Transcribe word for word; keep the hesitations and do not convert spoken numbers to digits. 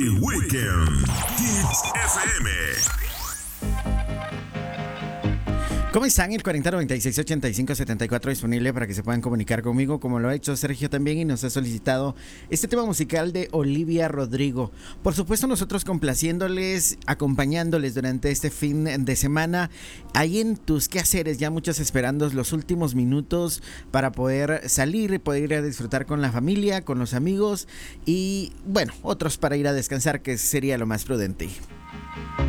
El Weekend Kids F M. ¿Cómo están? El cuarenta noventa y seis ochenta y cinco setenta y cuatro disponible para que se puedan comunicar conmigo, como lo ha hecho Sergio también, y nos ha solicitado este tema musical de Olivia Rodrigo. Por supuesto, nosotros complaciéndoles, acompañándoles durante este fin de semana, ahí en tus quehaceres, ya muchos esperando los últimos minutos para poder salir, poder ir a disfrutar con la familia, con los amigos y, bueno, otros para ir a descansar, que sería lo más prudente.